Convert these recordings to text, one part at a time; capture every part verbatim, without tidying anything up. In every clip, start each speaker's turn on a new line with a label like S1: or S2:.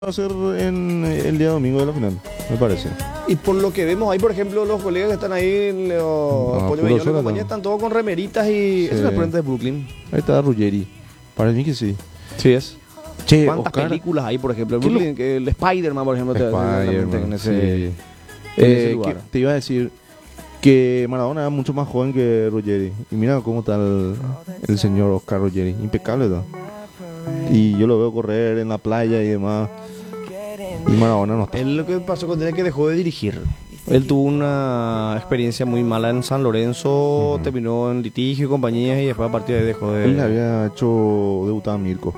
S1: Va a ser en el día domingo de la final, me parece.
S2: Y por lo que vemos ahí, por ejemplo, los colegas que están ahí, los
S1: No,
S2: Pollo
S1: puro
S2: Bello,
S1: cero,
S2: la compañía,
S1: no.
S2: están todos con remeritas y...
S1: Sí.
S2: Esa es la frente de Brooklyn.
S1: Ahí está Ruggeri. Para mí que sí.
S2: Sí es.
S1: Che,
S2: ¿Cuántas
S1: Oscar,
S2: películas hay, por ejemplo? El,
S1: ¿Qué lo-
S2: Brooklyn, que el Spider-Man, por ejemplo, te-
S1: Spider-Man,
S2: en ese,
S1: sí.
S2: en
S1: Eh,
S2: ese lugar.
S1: que te iba a decir que Maradona era mucho más joven que Ruggeri. Y mira cómo está el, el señor Oscar Ruggeri. Impecable, ¿no? Y yo lo veo correr en la playa y demás. Y Maradona no está.
S2: Él lo que pasó con él es que dejó de dirigir. Él tuvo una experiencia muy mala en San Lorenzo,
S1: Ujú.
S2: terminó en litigio y compañías y después a partir de ahí dejó de...
S1: Él le había hecho debutar a Mirko.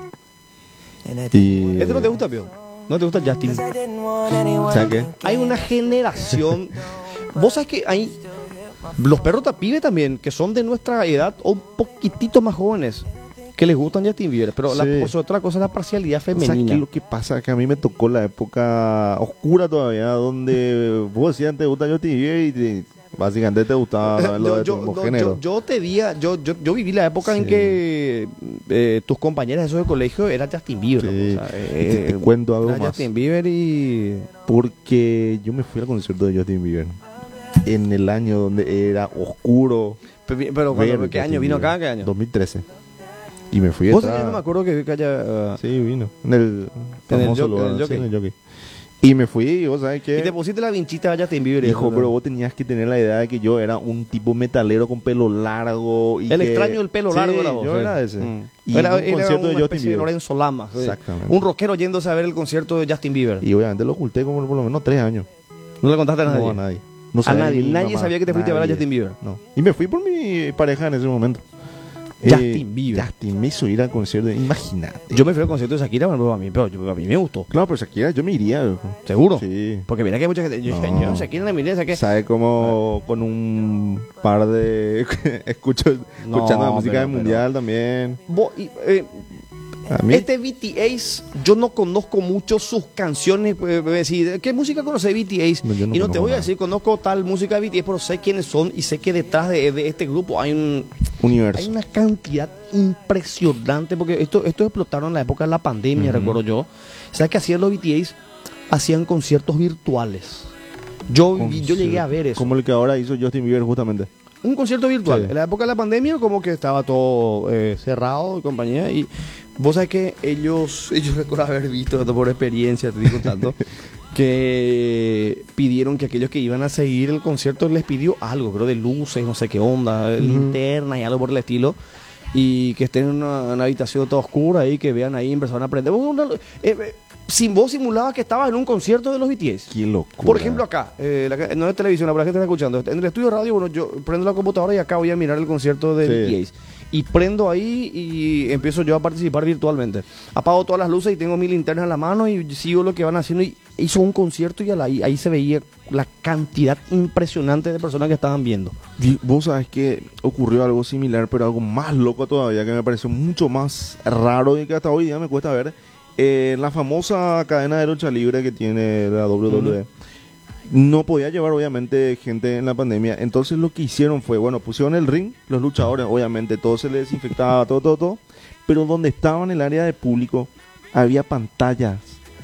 S1: Y...
S2: ¿Este no te gusta, Pio? ¿No te gusta Justin?
S1: ¿Sabes qué?
S2: Hay una generación... Vos sabés que hay... Los perros tapibe también, que son de nuestra edad o un poquitito más jóvenes, que les gustan Justin Bieber. Pero la,
S1: Sí.
S2: pues, otra cosa es la parcialidad
S1: ¿Sabes
S2: femenina.
S1: qué es lo que pasa? Que a mí me tocó la época oscura todavía, donde vos decías te gusta Justin Bieber y te- básicamente te gustaba lo
S2: yo,
S1: de tu
S2: yo,
S1: mismo
S2: no,
S1: género.
S2: yo, yo te diría, yo, yo, yo viví la época en
S1: Sí.
S2: que eh, tus compañeras esos de colegio era Justin Bieber.
S1: Sí.
S2: ¿no? O sea,
S1: Y te, te
S2: eh,
S1: cuento algo
S2: era
S1: más.
S2: Justin Bieber y...
S1: Porque yo me fui al concierto de Justin Bieber en el año donde era oscuro.
S2: Pero, pero cuando-
S1: ver
S2: ¿qué año
S1: Justin
S2: vino
S1: Bieber.
S2: acá? ¿Qué año?
S1: dos mil trece. Y me fui
S2: Vos
S1: detrás.
S2: sabés que no me acuerdo que, que haya... uh,
S1: Sí, vino. En el
S2: En el
S1: famoso
S2: jo-
S1: lugar,
S2: en el
S1: sí,
S2: Jockey.
S1: en el Jockey. Y me fui, y vos sabés
S2: y te
S1: que...
S2: pusiste la vinchita a Justin Bieber. y
S1: Hijo,
S2: eso,
S1: pero
S2: ¿no?
S1: vos tenías que tener la idea de que yo era un tipo metalero con pelo largo. Y
S2: El
S1: que-
S2: extraño del pelo
S1: Sí,
S2: largo era vos.
S1: yo
S2: sí.
S1: era ese.
S2: Mm.
S1: Y
S2: era,
S1: en un
S2: era
S1: concierto
S2: una
S1: de Justin
S2: especie de
S1: Bieber.
S2: Lorenzo Lamas. sí.
S1: Exactamente.
S2: Un rockero yéndose a ver el concierto de Justin Bieber.
S1: Y obviamente lo oculté como por lo menos tres años.
S2: No le contaste a nadie.
S1: No a nadie. No
S2: A
S1: sabía
S2: nadie.
S1: ni mi
S2: Nadie
S1: mamá.
S2: sabía que te fuiste a ver a
S1: Nadie.
S2: Justin Bieber.
S1: No. Y me fui por mi pareja en ese momento.
S2: Justin Bieber.
S1: Justin me hizo ir al concierto. Imagínate.
S2: Yo me fui al concierto de Shakira, pero a mí, pero yo- a mí me gustó.
S1: Claro, pero Shakira, yo me iría. viejo.
S2: ¿Seguro?
S1: Sí.
S2: Porque mira que hay mucha gente. Yo,
S1: No.
S2: yo Shakira la miré, ¿sabes qué?
S1: ¿Sabe cómo con un par de... escucho,
S2: No,
S1: escuchando la música
S2: pero-
S1: del mundial también.
S2: Vos, y, eh,
S1: A mí...
S2: Este B T S, yo no conozco mucho sus canciones. eh, eh, decir, ¿qué música conoce B T S?
S1: No, yo no
S2: y no te
S1: conozco
S2: voy a
S1: nada.
S2: decir, conozco tal música de B T S, pero sé quiénes son y sé que detrás de, de este grupo hay un
S1: Universo.
S2: hay una cantidad impresionante. Porque esto, esto explotaron en la época de la pandemia,
S1: Ujú.
S2: recuerdo yo. ¿Sabes qué hacían los B T S? Hacían conciertos virtuales. Yo, vi- yo llegué a ver eso.
S1: Como el que ahora hizo Justin Bieber justamente.
S2: Un concierto virtual.
S1: Sí.
S2: En la época de la pandemia, como que estaba todo eh, cerrado y compañía. Y vos sabés que ellos, ellos recuerdo haber visto esto por experiencia, te digo tanto, que pidieron que aquellos que iban a seguir el concierto les pidió algo, creo de luces, no sé qué onda,
S1: Ujú.
S2: linternas y algo por el estilo. Y que estén en una, una habitación toda oscura y que vean ahí, empezaron a aprender. Una- eh, eh, sin vos simulabas que estabas en un concierto de los B T S.
S1: Qué locura.
S2: Por ejemplo, acá, eh, la- no es televisión, la gente está escuchando. En el estudio de radio, bueno, yo prendo la computadora y acá voy a mirar el concierto de
S1: Sí.
S2: B T S. Y prendo ahí y empiezo yo a participar virtualmente. Apago todas las luces y tengo mi linterna en la mano y sigo lo que van haciendo. Y hizo un concierto y a la- ahí, ahí se veía la cantidad impresionante de personas que estaban viendo.
S1: Y vos sabés que ocurrió algo similar, pero algo más loco todavía, que me pareció mucho más raro y que hasta hoy día me cuesta ver. Eh, la famosa cadena de lucha libre que tiene la W W E. No podía llevar obviamente gente en la pandemia. Entonces lo que hicieron fue, bueno, pusieron el ring, los luchadores, obviamente todo se les desinfectaba, todo, todo, todo. Pero donde estaban en el área de público había pantallas.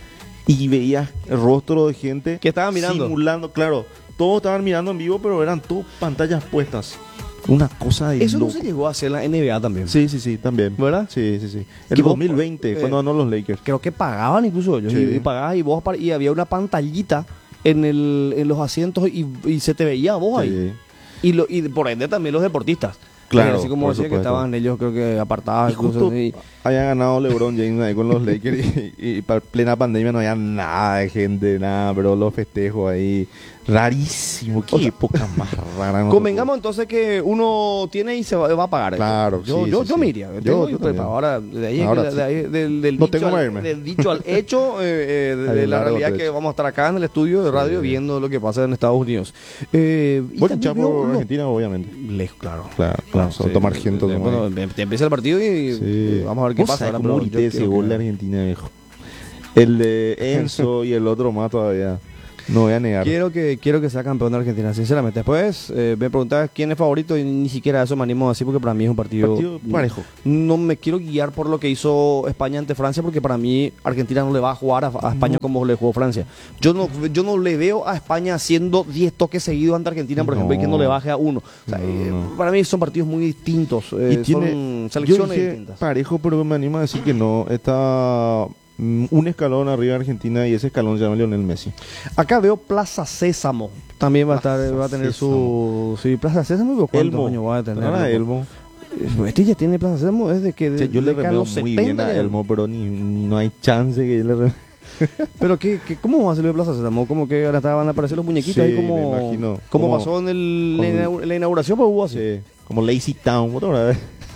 S1: Y veías el rostro de gente
S2: Que estaban mirando.
S1: simulando, claro, todos estaban mirando en vivo, pero eran todas pantallas puestas. Una cosa de
S2: Eso no
S1: loco.
S2: se llegó a hacer en la N B A también.
S1: Sí, sí, sí, también.
S2: ¿Verdad?
S1: Sí, sí, sí.
S2: Que
S1: El
S2: vos,
S1: dos mil veinte,
S2: eh,
S1: cuando ganó los Lakers.
S2: Creo que pagaban incluso ellos.
S1: Sí.
S2: Y, y pagabas y vos apar- y había una pantallita en, el, en los asientos y, y se te veía vos ahí.
S1: Sí.
S2: Y, lo, y por ende también los deportistas.
S1: Claro,
S2: Eh, así como
S1: por
S2: decía que
S1: supuesto.
S2: estaban ellos, creo que apartados.
S1: Y justo
S2: incluso, y-
S1: había ganado LeBron James ahí con los Lakers y, y para plena pandemia no había nada de gente, nada, pero los festejos ahí, rarísimo, qué
S2: O sea,
S1: época más rara. ¿no?
S2: Convengamos entonces que uno tiene y se va, va a pagar.
S1: Claro,
S2: yo,
S1: sí,
S2: yo,
S1: sí,
S2: yo
S1: sí.
S2: me iría.
S1: Yo-
S2: Tengo-
S1: yo
S2: pero
S1: también.
S2: ahora, de ahí,
S1: Ahora
S2: de- de ahí- del, del
S1: No
S2: dicho
S1: tengo
S2: al,
S1: irme.
S2: del dicho al hecho, eh, eh, de,
S1: Hay
S2: de
S1: un
S2: la
S1: largo
S2: realidad que
S1: trecho.
S2: vamos a estar acá en el estudio de radio
S1: Sí.
S2: viendo lo que pasa en Estados Unidos. Eh, y
S1: Bueno,
S2: también
S1: hinchar
S2: veo
S1: por
S2: lo-
S1: Argentina, obviamente.
S2: Lejos, claro.
S1: Claro, claro, solo
S2: sí.
S1: tomar gente.
S2: Eh, bueno, em- te empieza el partido y
S1: Sí.
S2: eh, vamos a ver qué
S1: ¿Vos
S2: pasa.
S1: sabés
S2: ahora,
S1: cómo
S2: pero
S1: grité
S2: yo
S1: ese
S2: quiero
S1: gol
S2: que-
S1: de Argentina, viejo? El de Enzo y el otro más todavía. No voy a negar.
S2: Quiero que, quiero que sea campeón de Argentina, sinceramente. Después eh, me preguntabas quién es favorito y ni siquiera eso me animo a decir porque para mí es un partido,
S1: Partido parejo.
S2: No me quiero guiar por lo que hizo España ante Francia porque para mí Argentina no le va a jugar a, a España
S1: No.
S2: como le jugó Francia. Yo no, yo no le veo a España haciendo diez toques seguidos ante Argentina, por ejemplo, y que no le baje a uno. O sea,
S1: No,
S2: eh,
S1: no.
S2: Para mí son partidos muy distintos. eh,
S1: Y tiene,
S2: son
S1: yo
S2: selecciones
S1: dije
S2: distintas.
S1: parejo, pero me animo a decir que no. Está mm, un escalón arriba de Argentina y ese escalón se llama Lionel Messi.
S2: Acá veo Plaza Sésamo. También va a estar,
S1: Plaza
S2: va a tener su. Sí, Plaza Sésamo. ¿Cuántos
S1: Elmo.
S2: años va a tener?
S1: ¿No era
S2: loco?
S1: Elmo?
S2: Este ya tiene Plaza Sésamo desde que.
S1: O sea, yo le
S2: desde que a
S1: remeo
S2: los
S1: muy
S2: setenta
S1: bien a
S2: ya-
S1: Elmo, pero ni, ni- no hay chance que yo le remeo.
S2: Pero qué, qué, ¿cómo va a ser lo de Plaza Sésamo? Como que ahora estaban a aparecer los muñequitos
S1: Sí,
S2: ahí como.
S1: me imagino.
S2: Como
S1: Como
S2: pasó en el,
S1: con-
S2: la, inau- la inauguración, pues hubo así.
S1: Sí, como Lazy Town, ¿vos te acordás?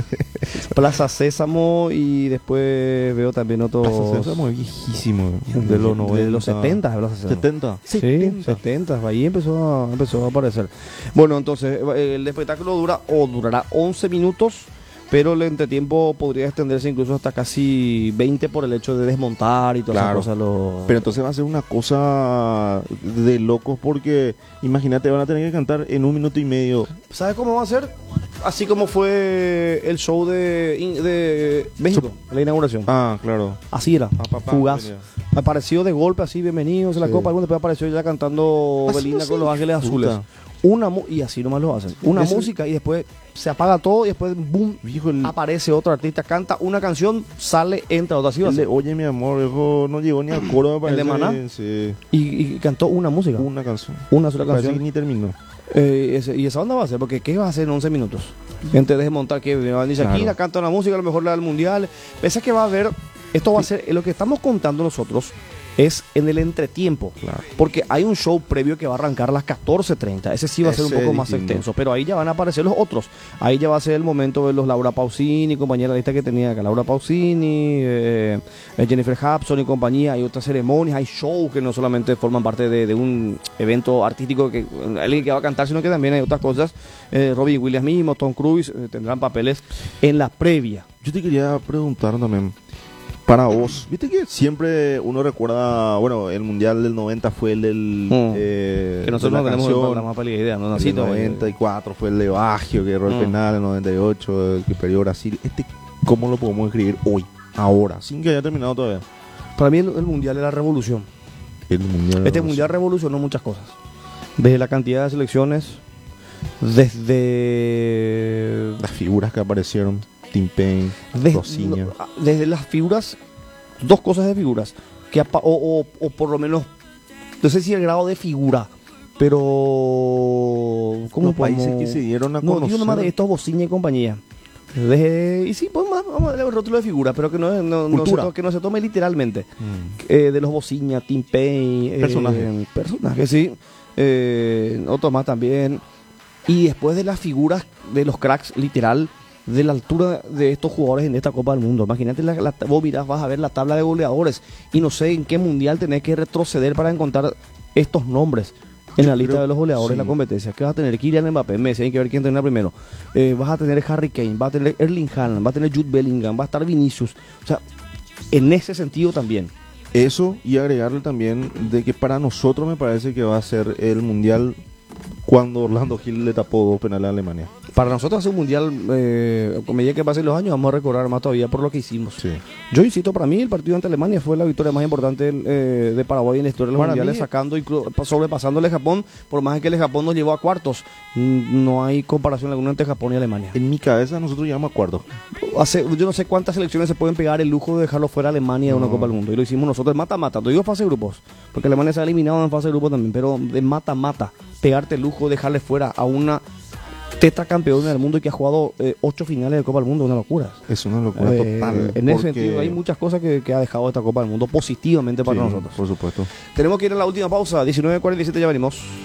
S2: Plaza Sésamo y después veo también otros.
S1: Plaza Sésamo es viejísimo. De los noventa.
S2: De los setenta de Plaza Sésamo.
S1: setenta.
S2: Sí, setenta, ahí empezó a, empezó a aparecer. Bueno, entonces el espectáculo dura o durará once minutos, pero el entretiempo podría extenderse incluso hasta casi veinte por el hecho de desmontar y todas
S1: Claro.
S2: esas cosas. Lo...
S1: Pero entonces va a ser una cosa de locos porque imagínate, van a tener que cantar en un minuto y medio.
S2: ¿Sabes cómo va a ser? Así como fue el show de, de México, la inauguración.
S1: Ah, claro.
S2: Así era,
S1: Pa, pa, pa,
S2: fugaz.
S1: venía.
S2: Apareció de golpe así, bienvenidos a la
S1: Sí.
S2: Copa, después apareció ya cantando
S1: Así
S2: Belinda
S1: no
S2: con
S1: sé.
S2: Los Ángeles Azules.
S1: Puta.
S2: Una mu- y así nomás lo hacen. Una
S1: Ese-
S2: música y después se apaga todo y después boom,
S1: Viejo, el,
S2: aparece otro artista, canta una canción, sale, entra otra, así va a
S1: el de
S2: ser.
S1: Oye mi amor, viejo, no llegó ni al coro, me
S2: ¿El de
S1: parece.
S2: Maná?
S1: Sí.
S2: Y, y cantó una música,
S1: Una canción.
S2: una sola
S1: Parece que
S2: canción.
S1: ni terminó.
S2: Eh, ese- y esa banda va a ser, porque ¿qué va a hacer en once minutos? Gente de desmontar que van dice aquí,
S1: Claro.
S2: la canta una música, a lo mejor la del mundial. Pese a que va a haber, esto va a ser, lo que estamos contando nosotros es en el entretiempo.
S1: Claro.
S2: Porque hay un show previo que va a arrancar a las catorce treinta. Ese sí va a ser un
S1: Ese
S2: poco
S1: es
S2: más
S1: distinto.
S2: extenso. Pero ahí ya van a aparecer los otros. Ahí ya va a ser el momento de los Laura Pausini, compañera lista que tenía acá. Laura Pausini, eh, eh, Jennifer Hudson y compañía. Hay otras ceremonias, hay shows que no solamente forman parte de, de un evento artístico que alguien que va a cantar, sino que también hay otras cosas. Eh, Robin Williams mismo, Tom Cruise eh, tendrán papeles en la previa.
S1: Yo te quería preguntar también, para vos, viste que siempre uno recuerda, bueno, el Mundial del noventa fue el del...
S2: Mm.
S1: eh,
S2: Que nosotros
S1: de
S2: no
S1: la
S2: tenemos
S1: canción.
S2: la más pálida idea. No
S1: El
S2: nací
S1: del
S2: todavía.
S1: noventa y cuatro fue el de Baggio, que erró el
S2: Mm.
S1: penal, el noventa y ocho, el que perdió Brasil. Este, ¿cómo lo podemos escribir hoy, ahora, sin que haya terminado todavía?
S2: Para mí el, el mundial es la revolución.
S1: El Mundial.
S2: Este mundial revolucionó muchas cosas. Desde la cantidad de selecciones, desde
S1: Las figuras que aparecieron, Tim Payne,
S2: desde,
S1: Rosiña.
S2: desde las figuras, dos cosas de figuras, que apa- o, o- o por lo menos, no sé si el grado de figura, pero ¿cómo
S1: Los países
S2: podemos-
S1: que se dieron a
S2: No,
S1: conocer.
S2: digo nomás de estos Bociña y compañía. Desde- y sí, pues más, vamos a darle un rótulo de figura, pero que no, no, no se,
S1: Cultura.
S2: to- que no se tome literalmente.
S1: Mm.
S2: Eh, de los Bociña, Tim Payne, eh,
S1: Personajes.
S2: personajes, sí. Eh, otros más también. Y después de las figuras de los cracks, literal, de la altura de estos jugadores en esta Copa del Mundo. Imagínate, la, la- vos mirás, vas a ver la tabla de goleadores y no sé en qué mundial tenés que retroceder para encontrar estos nombres en
S1: Yo
S2: la lista
S1: creo-
S2: de los goleadores de
S1: sí.
S2: la competencia. Que vas a tener Kylian Mbappé, Messi, hay que ver quién termina primero. Eh, vas a tener Harry Kane, vas a tener Erling Haaland, vas a tener Jude Bellingham, va a estar Vinicius. O sea, en ese sentido también.
S1: Eso, y agregarle también de que para nosotros me parece que va a ser el Mundial cuando Orlando Gil le tapó dos penales a Alemania.
S2: Para nosotros hacer un mundial, eh, con medida que pasen los años, vamos a recordar más todavía por lo que hicimos.
S1: Sí.
S2: Yo insisto, para mí el partido ante Alemania fue la victoria más importante eh, de Paraguay en la historia de los
S1: Para
S2: mundiales,
S1: mí-
S2: sacando y cru- sobrepasándole a Japón, por más que el Japón nos llevó a cuartos. Mm, No hay comparación alguna entre Japón y Alemania.
S1: En mi cabeza nosotros llegamos a cuarto.
S2: Hace, yo no sé cuántas selecciones se pueden pegar el lujo de dejarlo fuera a Alemania de una
S1: No.
S2: Copa del Mundo. Y lo hicimos nosotros mata-mata. No digo fase de grupos, porque Alemania se ha eliminado en fase de grupos también, pero de mata-mata, pegarte el lujo, dejarle fuera a una tetracampeona del mundo y que ha jugado eh, ocho finales de Copa del Mundo, una locura.
S1: Es una locura
S2: Eh,
S1: total.
S2: en ese
S1: porque-
S2: sentido, hay muchas cosas que, que ha dejado esta Copa del Mundo positivamente para
S1: Sí,
S2: nosotros.
S1: por supuesto.
S2: Tenemos que ir a la última pausa, diecinueve cuarenta y siete, ya venimos.